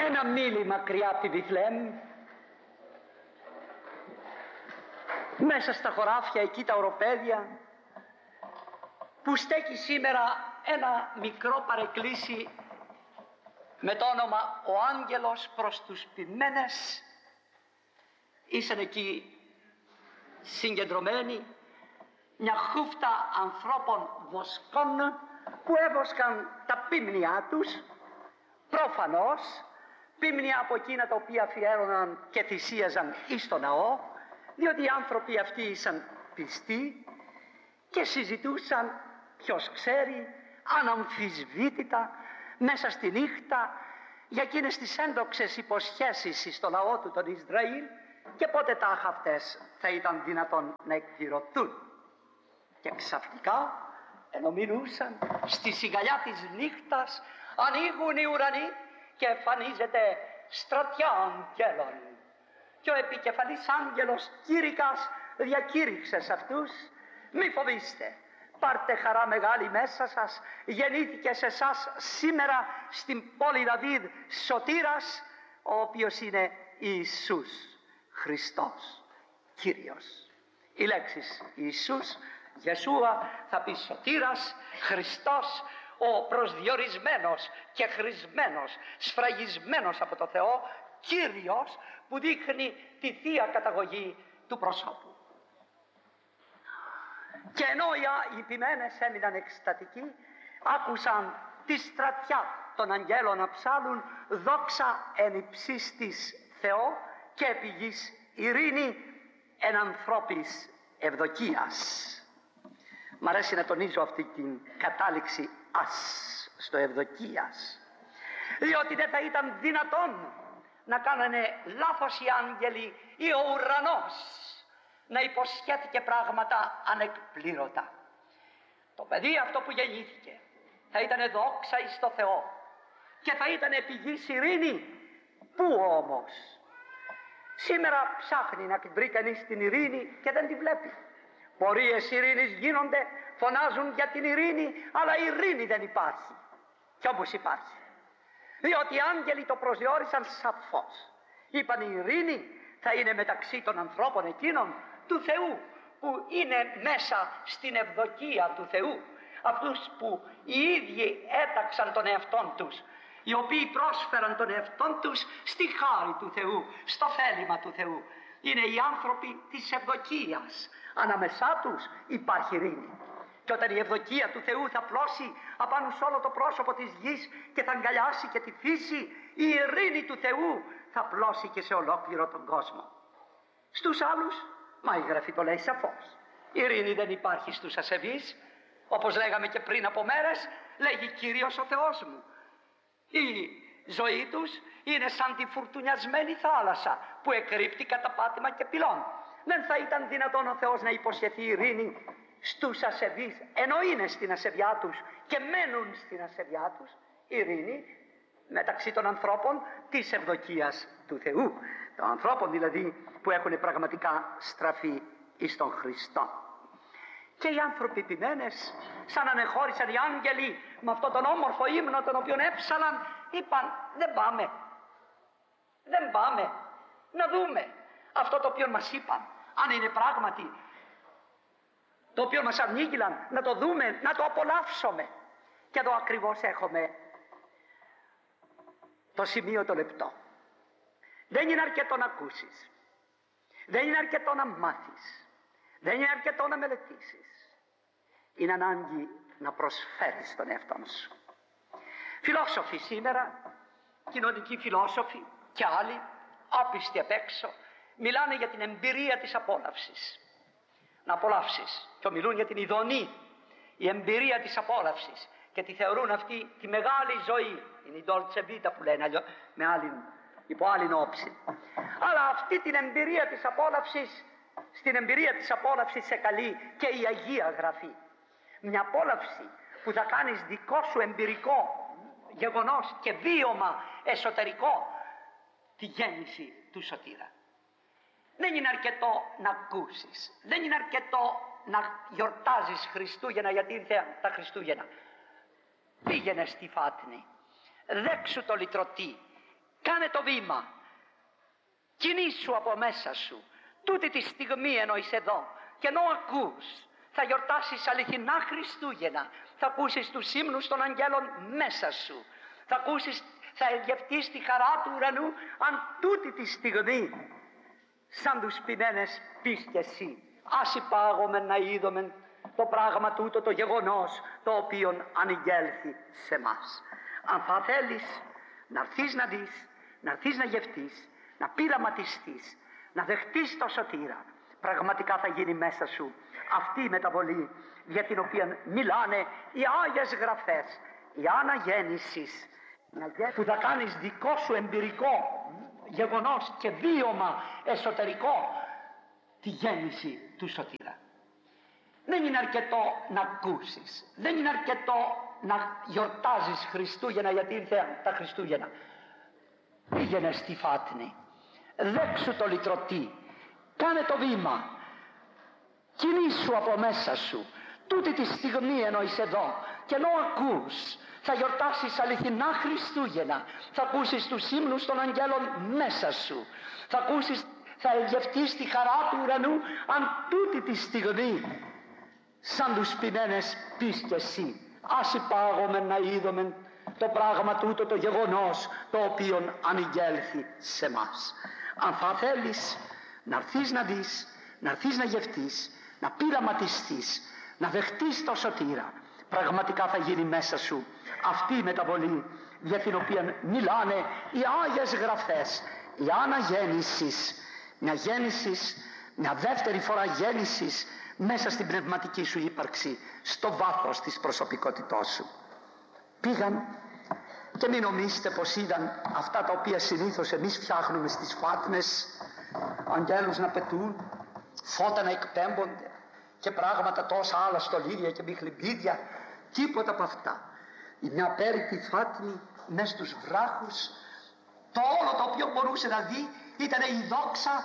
ένα μίλι μακριά από τη Βιθλέμ, μέσα στα χωράφια εκεί τα οροπέδια, που στέκει σήμερα ένα μικρό παρεκκλήσι με το όνομα «Ο Άγγελος προς τους ποιμένες», ήσαν εκεί συγκεντρωμένοι μια χούφτα ανθρώπων βοσκών που έβοσκαν τα πίμνια τους, προφανώς πίμνια από εκείνα τα οποία αφιέρωναν και θυσίαζαν εις το ναό, διότι οι άνθρωποι αυτοί ήσαν πιστοί και συζητούσαν, ποιος ξέρει, αναμφισβήτητα μέσα στη νύχτα για εκείνες τις έντοξες υποσχέσεις εις το λαό του τον Ισραήλ και πότε τάχα αυτές θα ήταν δυνατόν να εκπληρωθούν. Και ξαφνικά, ενώ μιλούσαν, στη σιγαλιά της νύχτας ανοίγουν οι ουρανοί και εμφανίζεται στρατιά αγγέλων. Και ο επικεφαλής άγγελος Κήρυκας διακήρυξε σε αυτούς: μη φοβήστε, πάρτε χαρά μεγάλη μέσα σας, γεννήθηκε σε εσάς σήμερα στην πόλη Δαβίδ σωτήρας, ο οποίος είναι Ιησούς Χριστός, Κύριος. Οι λέξεις Ιησούς, Ιεσούα, θα πει σωτήρας, Χριστός, ο προσδιορισμένος και χρησμένος, σφραγισμένος από το Θεό, Κύριος, που δείχνει τη θεία καταγωγή του προσώπου. Και ενώ οι ποιμένες έμειναν εκστατικοί, άκουσαν τη στρατιά των αγγέλων να ψάλουν «Δόξα εν υψίστης Θεό και επί γης ειρήνη εν ανθρώπης ευδοκίας». Μ' αρέσει να τονίζω αυτή την κατάληξη «ας» στο ευδοκίας, διότι δεν θα ήταν δυνατόν να κάνανε λάθος οι άγγελοι ή ο ουρανός να υποσχέθηκε πράγματα ανεκπλήρωτα. Το παιδί αυτό που γεννήθηκε θα ήταν δόξα εις το Θεό και θα ήταν επί γης ειρήνη. Πού όμως? Σήμερα ψάχνει να βρει κανείς την ειρήνη και δεν τη βλέπει. Πορείες ειρήνης γίνονται, φωνάζουν για την ειρήνη, αλλά η ειρήνη δεν υπάρχει. Κι όμως υπάρχει. Διότι οι άγγελοι το προσδιορίσαν σαφώς. Είπαν η ειρήνη θα είναι μεταξύ των ανθρώπων εκείνων του Θεού, που είναι μέσα στην ευδοκία του Θεού. Αυτούς που οι ίδιοι έταξαν τον εαυτόν τους, οι οποίοι πρόσφεραν τον εαυτόν τους στη χάρη του Θεού, στο θέλημα του Θεού. Είναι οι άνθρωποι της ευδοκίας. Ανάμεσά τους υπάρχει ειρήνη. Και όταν η ευδοκία του Θεού θα πλώσει απάνω σε όλο το πρόσωπο της γης και θα αγκαλιάσει και τη φύση, η ειρήνη του Θεού θα πλώσει και σε ολόκληρο τον κόσμο. Στους άλλους, μα η Γραφή το λέει σαφώς, η ειρήνη δεν υπάρχει στους ασεβείς. Όπως λέγαμε και πριν από μέρες, λέγει Κύριος ο Θεός μου. Η ζωή τους είναι σαν τη φουρτουνιασμένη θάλασσα που εκρύπτει κατά πάτημα και πυλών. Δεν θα ήταν δυνατόν ο Θεός να υποσχεθεί ειρήνη στους ασεβείς, ενώ είναι στην ασεβιά τους και μένουν στην ασεβιά τους, ειρήνη μεταξύ των ανθρώπων της ευδοκίας του Θεού, των ανθρώπων δηλαδή που έχουν πραγματικά στραφεί εις τον Χριστό. Και οι άνθρωποι ποιμένες, σαν ανεχώρησαν οι άγγελοι με αυτόν τον όμορφο ύμνο τον οποίο έψαλαν, είπαν δεν πάμε να δούμε αυτό το οποίο μας είπαν, αν είναι πράγματι το οποίο μας ανήγγυλαν, να το δούμε, να το απολαύσουμε. Και εδώ ακριβώς έχουμε το σημείο το λεπτό. Δεν είναι αρκετό να ακούσεις, δεν είναι αρκετό να μάθεις, δεν είναι αρκετό να μελετήσεις. Είναι ανάγκη να προσφέρεις τον εαυτό σου. Φιλόσοφοι σήμερα, κοινωνικοί φιλόσοφοι και άλλοι, άπιστοι απ' έξω, μιλάνε για την εμπειρία της απόλαυσης. Να απολαύσεις, και μιλούν για την ειδονή, η εμπειρία της απόλαυσης, και τη θεωρούν αυτή τη μεγάλη ζωή. Είναι η Dolce Vita που λένε υπό άλλη όψη. Αλλά αυτή την εμπειρία της απόλαυσης, στην εμπειρία της απόλαυσης σε καλεί και η Αγία Γραφή. Μια απόλαυση που θα κάνεις δικό σου εμπειρικό γεγονός και βίωμα εσωτερικό, τη γέννηση του Σωτήρα. Δεν είναι αρκετό να ακούσεις, δεν είναι αρκετό να γιορτάζεις Χριστούγεννα, γιατί ήρθε τα Χριστούγεννα. Πήγαινε στη Φάτνη, δέξου το λυτρωτή, Κάνε το βήμα. Κινήσου από μέσα σου. Τούτη τη στιγμή ενώ είσαι εδώ και ενώ ακούς, θα γιορτάσεις αληθινά Χριστούγεννα. Θα ακούσεις τους ύμνους των αγγέλων μέσα σου. Θα γευτείς τη χαρά του ουρανού, αν τούτη τη στιγμή σαν τους ποιμένες πεις και εσύ. Ας υπάγομεν να είδομεν το πράγμα τούτο, το γεγονός το οποίο ανηγγέλθει σε μας. Αν θα θέλεις να έρθεις να δεις, να έρθεις να γευτείς, να πειραματιστείς, να δεχτείς το σωτήρα, πραγματικά θα γίνει μέσα σου αυτή η μεταβολή για την οποία μιλάνε οι Άγιες Γραφές, η αναγέννησης, που θα κάνεις δικό σου εμπειρικό γεγονός και βίωμα εσωτερικό, τη γέννηση του σωτήρα. Δεν είναι αρκετό να ακούσεις, δεν είναι αρκετό να γιορτάζεις Χριστούγεννα γιατί ήρθε τα Χριστούγεννα. Πήγαινε στη Φάτνη, δέξου το λυτρωτή, κάνε το βήμα, κινήσου από μέσα σου. Τούτη τη στιγμή ενώ είσαι εδώ και ενώ ακούς, θα γιορτάσεις αληθινά Χριστούγεννα. Θα ακούσεις τους ύμνους των αγγέλων μέσα σου. Θα γευτείς τη χαρά του ουρανού, αν τούτη τη στιγμή σαν τους ποιμένες πεις και εσύ. Ας υπάγομεν να είδομεν το πράγμα τούτο, το γεγονός το οποίο ανηγγέλθει σε μας. Αν θα θέλεις να έρθεις να δεις, να έρθεις να γευτείς, να πειραματιστείς, να δεχτείς το σωτήρα, πραγματικά θα γίνει μέσα σου αυτή η μεταβολή για την οποία μιλάνε οι Άγιες Γραφές, η αναγέννησης, μια γέννησης, μια δεύτερη φορά γέννησης μέσα στην πνευματική σου ύπαρξη, στο βάθος της προσωπικότητός σου. Πήγαν και μην νομίζετε πως είδαν αυτά τα οποία συνήθως εμείς φτιάχνουμε στις φάτνες, αγγέλους να πετούν, φώτα να εκπέμπονται και πράγματα τόσα άλλα στολίδια και μιχλιμπίδια. Τίποτα από αυτά. Η μια απέρικτη φάτνη μες στους βράχους, το όλο το οποίο μπορούσε να δει ήταν η δόξα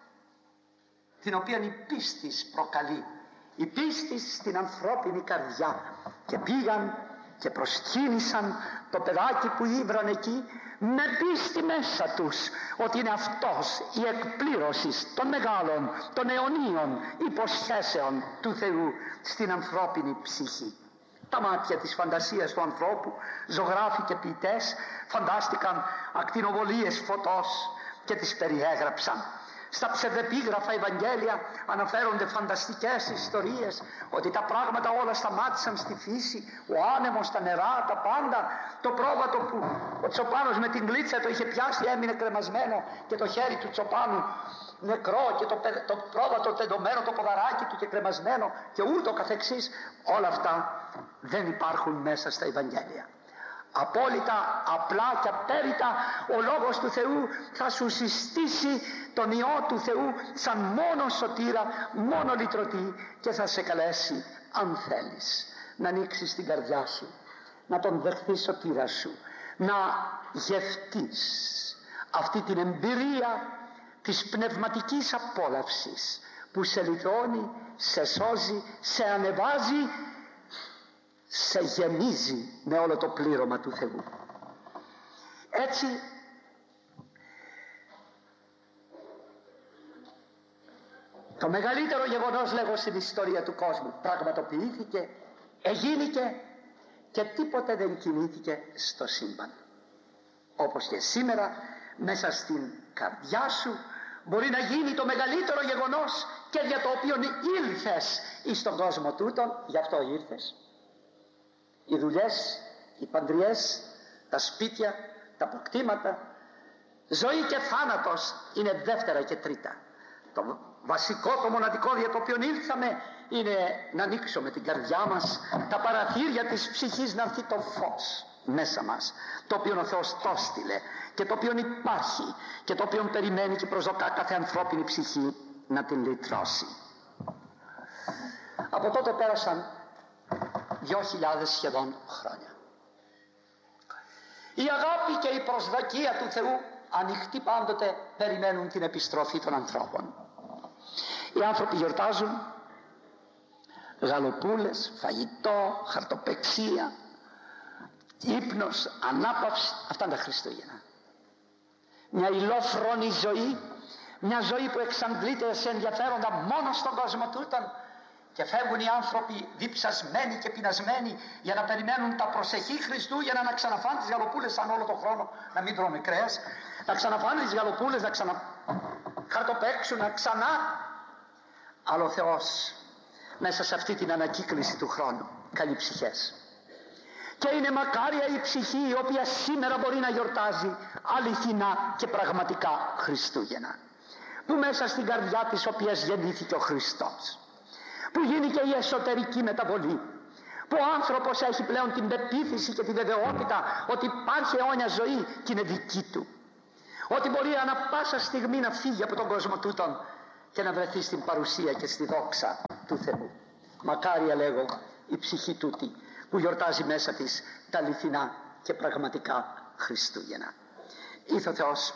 την οποία η πίστης προκαλεί, η πίστης στην ανθρώπινη καρδιά. Και πήγαν και προσκύνησαν το παιδάκι που ήβραν εκεί με πίστη μέσα τους ότι είναι αυτός η εκπλήρωση των μεγάλων, των αιωνίων υποσχέσεων του Θεού στην ανθρώπινη ψυχή. Τα μάτια της φαντασίας του ανθρώπου, ζωγράφοι και ποιητές, φαντάστηκαν ακτινοβολίες φωτός και τις περιέγραψαν. Στα ψευδεπίγραφα Ευαγγέλια αναφέρονται φανταστικές ιστορίες ότι τα πράγματα όλα σταμάτησαν στη φύση, ο άνεμος, τα νερά, τα πάντα. Το πρόβατο που ο Τσοπάνος με την γλίτσα το είχε πιάσει έμεινε κρεμασμένο και το χέρι του Τσοπάνου νεκρό και το πρόβατο τεντωμένο, το ποδαράκι του και κρεμασμένο και ούτω καθεξής. Όλα αυτά δεν υπάρχουν μέσα στα Ευαγγέλια. Απόλυτα απλά και απέριτα ο Λόγος του Θεού θα σου συστήσει τον Υιό του Θεού σαν μόνο σωτήρα, μόνο λυτρωτή και θα σε καλέσει, αν θέλεις, να ανοίξεις την καρδιά σου, να τον δεχθείς σωτήρα σου, να γευτείς αυτή την εμπειρία της πνευματικής απόλαυσης που σε λυτρώνει, σε σώζει, σε ανεβάζει, σε γεμίζει με όλο το πλήρωμα του Θεού. Έτσι το μεγαλύτερο γεγονός, λέγω, στην ιστορία του κόσμου πραγματοποιήθηκε, εγίνηκε και τίποτε δεν κινήθηκε στο σύμπαν. Όπως και σήμερα μέσα στην καρδιά σου μπορεί να γίνει το μεγαλύτερο γεγονός και για το οποίο ήλθες εις τον κόσμο τούτον, γι' αυτό ήρθες. Οι δουλειές, οι παντριές, τα σπίτια, τα αποκτήματα, ζωή και θάνατος είναι δεύτερα και τρίτα. Το βασικό, το μοναδικό για το οποίο ήρθαμε είναι να ανοίξουμε την καρδιά μας, τα παραθύρια της ψυχής, να έρθει το φως μέσα μας, το οποίο ο Θεός το έστειλε και το οποίο υπάρχει και το οποίο περιμένει και προσδοκά κάθε ανθρώπινη ψυχή να την λυτρώσει. Από τότε πέρασαν 2.000 σχεδόν χρόνια. Η αγάπη και η προσδοκία του Θεού ανοιχτοί πάντοτε περιμένουν την επιστροφή των ανθρώπων. Οι άνθρωποι γιορτάζουν γαλοπούλες, φαγητό, χαρτοπεξία, ύπνος, ανάπαυση. Αυτά είναι τα Χριστούγεννα. μια ηλόφρονη ζωή, μια ζωή που εξαντλείται σε ενδιαφέροντα μόνο στον κόσμο τούτον, και φεύγουν οι άνθρωποι διψασμένοι και πεινασμένοι για να περιμένουν τα προσεχή Χριστούγεννα, να ξαναφάνε τις γαλοπούλες σαν όλο τον χρόνο να μην τρώμε κρέας, να ξαναφάνε τις γαλοπούλες, να ξαναχαρτοπαίξουν, να ξανά. Αλλά ο Θεός μέσα σε αυτή την ανακύκλωση του χρόνου καλεί ψυχές. Και είναι μακάρια η ψυχή η οποία σήμερα μπορεί να γιορτάζει αληθινά και πραγματικά Χριστούγεννα, που μέσα στην καρδιά της οποίας γεννήθηκε ο Χριστός, που γίνει και η εσωτερική μεταβολή, που ο άνθρωπος έχει πλέον την πεποίθηση και τη βεβαιότητα ότι υπάρχει αιώνια ζωή και είναι δική του, ότι μπορεί ανα πάσα στιγμή να φύγει από τον κόσμο τούτον και να βρεθεί στην παρουσία και στη δόξα του Θεού. Μακάρια, λέγω, η ψυχή τούτη που γιορτάζει μέσα της τα αληθινά και πραγματικά Χριστούγεννα. Ήθε ο Θεός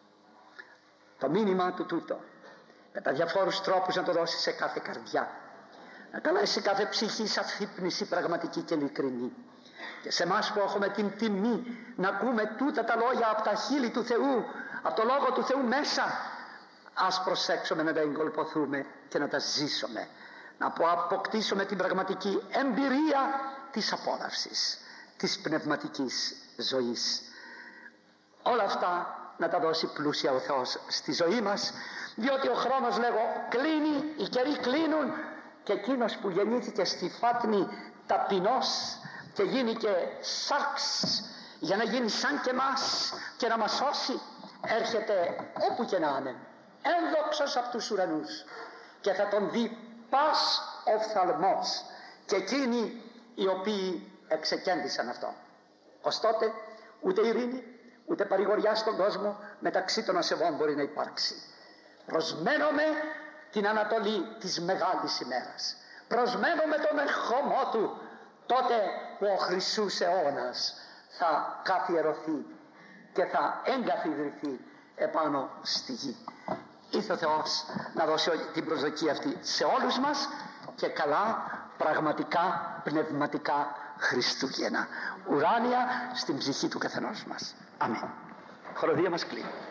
το μήνυμα του τούτο με τα διαφόρους τρόπους να το δώσει σε κάθε καρδιά, να καλέσει κάθε ψυχή σε αφύπνιση πραγματική και ειλικρινή. Και σε εμάς που έχουμε την τιμή να ακούμε τούτα τα λόγια από τα χείλη του Θεού, από το Λόγο του Θεού μέσα, ας προσέξουμε να τα εγκολποθούμε και να τα ζήσουμε, να αποκτήσουμε την πραγματική εμπειρία της απόλαυσης, της πνευματικής ζωής. Όλα αυτά να τα δώσει πλούσια ο Θεός στη ζωή μας, διότι ο χρόνος, λέγω, κλείνει, οι καιροί κλείνουν, και εκείνος που γεννήθηκε στη φάτνη ταπεινός και γίνηκε σάρξ για να γίνει σαν και μας και να μας σώσει, έρχεται όπου και να είναι, ένδοξος από τους ουρανούς, και θα τον δει πας οφθαλμός και εκείνοι οι οποίοι εξεκέντησαν αυτό. Ως τότε ούτε ειρήνη ούτε παρηγοριά στον κόσμο μεταξύ των ασεβών μπορεί να υπάρξει. Προσμένουμε την ανατολή της μεγάλης ημέρας, προσμένουμε τον ερχομό του, τότε που ο Χριστούς αιώνας θα καθιερωθεί και θα εγκαθιδρυθεί επάνω στη γη. Ήρθε ο Θεός να δώσει την προσδοκία αυτή σε όλους μας και καλά, πραγματικά, πνευματικά Χριστούγεννα, ουράνια στην ψυχή του καθενός μας. Αμήν. Χοροδία μας κλείνει.